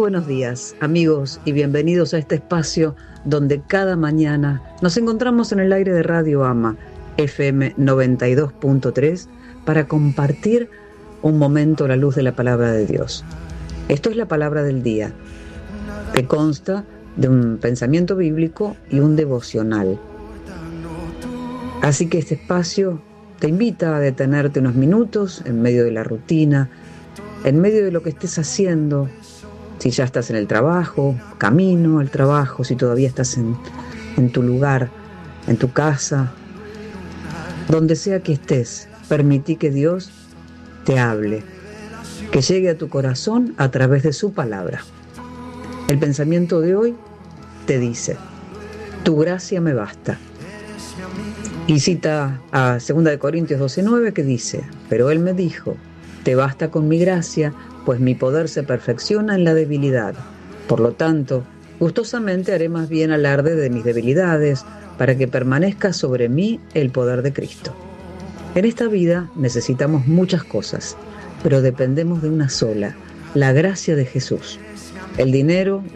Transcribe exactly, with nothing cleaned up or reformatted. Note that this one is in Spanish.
buenos días, amigos, y bienvenidos a este espacio donde cada mañana nos encontramos en el aire de Radio AMA, F M noventa y dos punto tres, para compartir un momento a la luz de la palabra de Dios. Esto es la palabra del día, que consta de un pensamiento bíblico y un devocional. Así que este espacio te invita a detenerte unos minutos en medio de la rutina, en medio de lo que estés haciendo, si ya estás en el trabajo, camino al trabajo, si todavía estás en, en tu lugar, en tu casa, donde sea que estés, permití que Dios te hable, que llegue a tu corazón a través de su palabra. El pensamiento de hoy te dice: tu gracia me basta. Y cita a segunda de Corintios doce nueve, que dice: pero Él me dijo, te basta con mi gracia, pues mi poder se perfecciona en la debilidad. Por lo tanto, gustosamente haré más bien alarde de mis debilidades, para que permanezca sobre mí el poder de Cristo. En esta vida necesitamos muchas cosas, pero dependemos de una sola: la gracia de Jesús. El dinero,